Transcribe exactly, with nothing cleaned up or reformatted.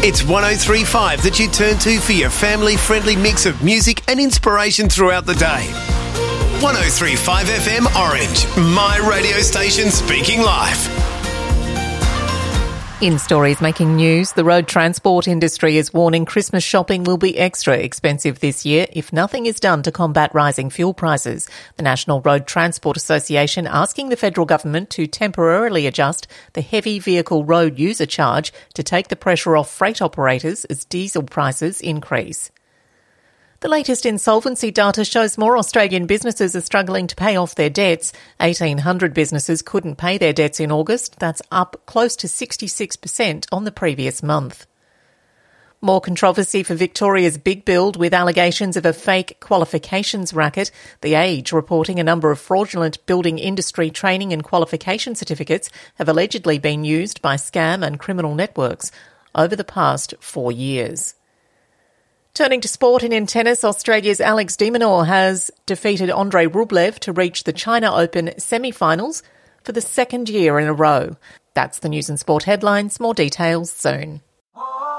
It's one oh three point five that you turn to for your family-friendly mix of music and inspiration throughout the day. one oh three point five F M Orange, my radio station speaking life. In stories making news, the road transport industry is warning Christmas shopping will be extra expensive this year if nothing is done to combat rising fuel prices. The National Road Transport Association asking the federal government to temporarily adjust the heavy vehicle road user charge to take the pressure off freight operators as diesel prices increase. The latest insolvency data shows more Australian businesses are struggling to pay off their debts. eighteen hundred businesses couldn't pay their debts in August. That's up close to sixty-six percent on the previous month. More controversy for Victoria's Big Build with allegations of a fake qualifications racket. The Age reporting a number of fraudulent building industry training and qualification certificates have allegedly been used by scam and criminal networks over the past four years. Turning to sport and in tennis, Australia's Alex de Minaur has defeated Andrei Rublev to reach the China Open semi-finals for the second year in a row. That's the news and sport headlines. More details soon.